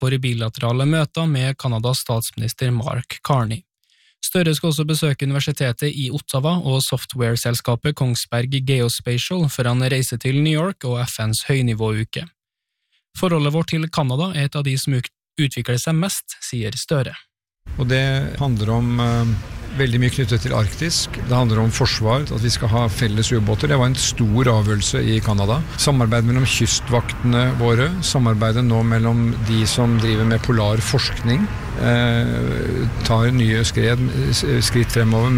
for bilaterale møter med Kanadas statsminister Mark Carney. Støre skal også besøke universitetet i Ottawa og software-selskapet Kongsberg Geospatial før han reiser til New York og FNs høynivåuke. Forholdet vårt til Kanada er et av de som utvikler seg mest, sier Støre. Og det handler om veldig mye knyttet til arktisk. Det handler om forsvar, at vi skal ha felles ubåter. Det var en stor avgjørelse i Kanada. Samarbeid mellom kystvaktene våre, samarbeidet nå mellom de som driver med polar forskning, tar nye skritt fremover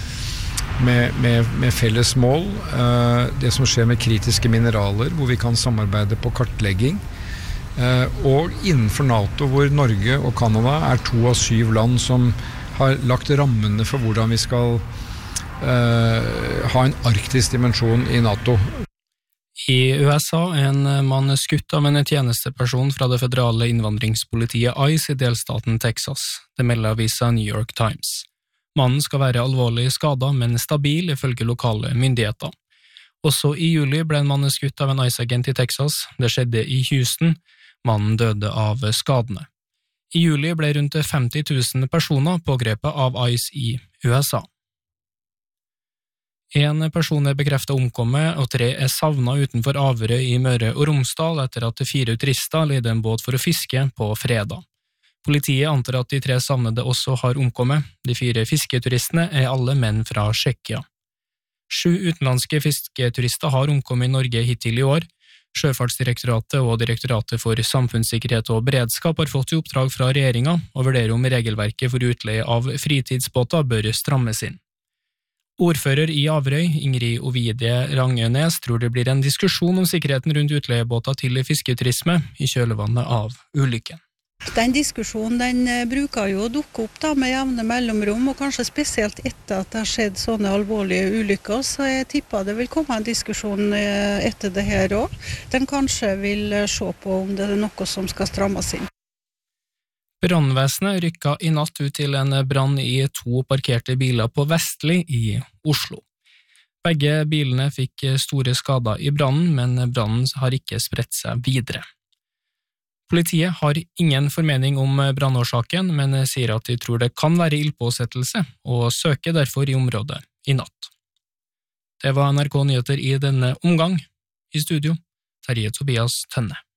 med felles mål. Det som skjer med kritiske mineraler, hvor vi kan samarbeide på kartlegging. Og innenfor NATO, hvor Norge og Kanada er 2 av 7 land som har lagt rammene for hvordan vi skal ha en arktisk dimensjon i NATO. I USA er en mann skutt av en tjenesteperson fra det føderale innvandringspolitiet ICE i delstaten Texas. Det melder avisa New York Times. Mannen skal være alvorlig skadet, men stabil ifølge lokale myndigheter. Også i juli ble en mann skutt av en ICE-agent i Texas. Det skjedde i Houston. Mannen døde av skadene. I juli ble rundt 50 000 personer pågrepet av ICE i USA. En person er bekreftet omkommet, og 3 er savnet utenfor Averøy i Møre og Romsdal etter at 4 turister leide en båt for å fiske på fredag. Politiet antar at de 3 savnede også har omkommet. De 4 fisketuristene er alle menn fra Tsjekkia. 7 utenlandske fisketurister har omkommet i Norge hittil i år. Sjøfartsdirektoratet og Direktoratet for samfunnssikkerhet og beredskap har fått i oppdrag fra regjeringen å vurdere om regelverket for utleie av fritidsbåter bør strammes inn. Ordfører i Averøy, Ingrid Ovidie Rangønes, tror det blir en diskusjon om sikkerheten rundt utleiebåter til fisketurisme i kjølvannet av ulykken. Den diskusjonen bruker jo å dukke opp med jevne mellomrom, og kanskje spesielt etter at det har skjedd sånne alvorlige ulykker, så jeg tipper det vil komme en diskusjon etter det her også. Den kanskje vil se på om det er noe som skal strammes inn. Brannvesenet rykket i natt ut til en brann i 2 parkerte biler på Vestli i Oslo. Begge bilene fikk store skader i brannen, men brannen har ikke spredt seg videre. Politiet har ingen formening om brannårsaken, men sier at de tror det kan være ildpåsettelse, og søker derfor i området i natt. Det var NRK Nyheter i denne omgang. I studio, Terje Tobias Tønne.